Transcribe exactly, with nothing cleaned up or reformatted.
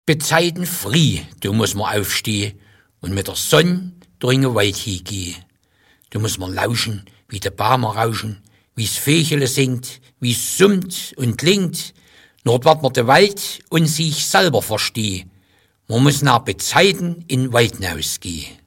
Bezeiten früh, du musst man aufstehen und mit der Sonne durch den Wald hingehen. Du musst man lauschen, wie die Bäume rauschen, wie's Vögel singt, wie's summt und klingt. Nur wird man den Wald und sich selber verstehen. Man muss nach Bezeiten in den Wald hinausgehen.